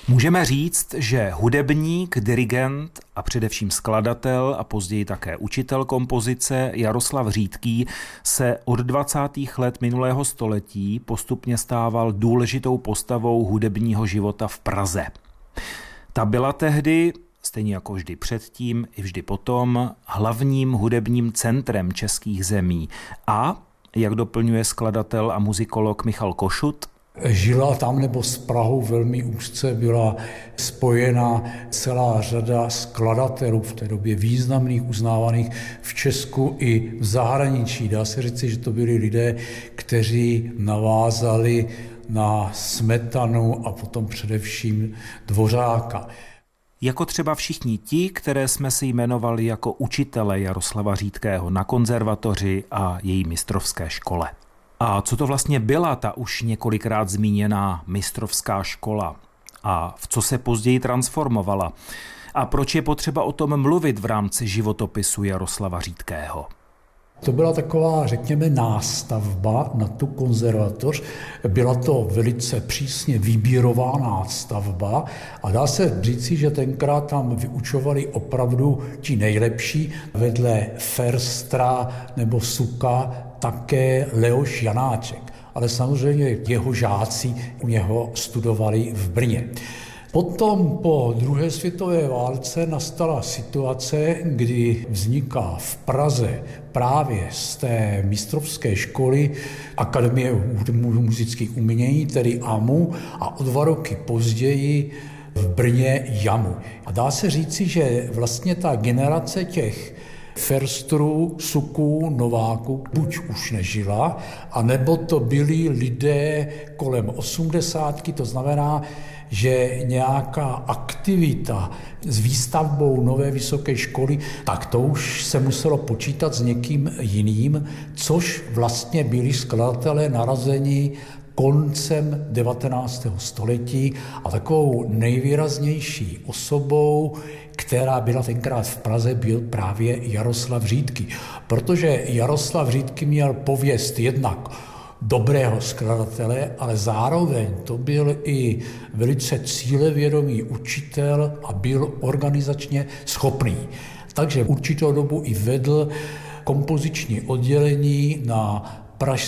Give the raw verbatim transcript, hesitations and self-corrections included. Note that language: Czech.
Můžeme říct, že hudebník, dirigent a především skladatel a později také učitel kompozice Jaroslav Řídký se od dvacátých let minulého století postupně stával důležitou postavou hudebního života v Praze. Ta byla tehdy, stejně jako vždy předtím i vždy potom, hlavním hudebním centrem českých zemí a, jak doplňuje skladatel a muzikolog Michal Košut, žila tam nebo s Prahou velmi úzce byla spojena celá řada skladatelů v té době významných, uznávaných v Česku i v zahraničí. Dá se říci, že to byli lidé, kteří navázali na Smetanu a potom především Dvořáka. Jako třeba všichni ti, které jsme si jmenovali jako učitele Jaroslava Řídkého na konzervatoři a její mistrovské škole. A co to vlastně byla ta už několikrát zmíněná mistrovská škola? A v co se později transformovala? A proč je potřeba o tom mluvit v rámci životopisu Jaroslava Řídkého? To byla taková, řekněme, nástavba na tu konzervatoř. Byla to velice přísně výběrová nástavba a dá se říci, že tenkrát tam vyučovali opravdu ti nejlepší, vedle Ferstra nebo Suka také Leoš Janáček. Ale samozřejmě jeho žáci u něho studovali v Brně. Potom po druhé světové válce nastala situace, kdy vzniká v Praze právě z té mistrovské školy Akademie muzických umění, tedy A M U, a o dva roky později v Brně JAMU. A dá se říci, že vlastně ta generace těch Ferstrů, Suků, Nováků buď už nežila, anebo to byli lidé kolem osmdesátky, to znamená, že nějaká aktivita s výstavbou nové vysoké školy, tak to už se muselo počítat s někým jiným, což vlastně byli skladatelé narazení koncem devatenáctého století a takovou nejvýraznější osobou, která byla tenkrát v Praze, byl právě Jaroslav Řídký. Protože Jaroslav Řídký měl pověst jednak dobrého skladatele, ale zároveň to byl i velice cílevědomý učitel a byl organizačně schopný. Takže určitou dobu i vedl kompoziční oddělení na pražské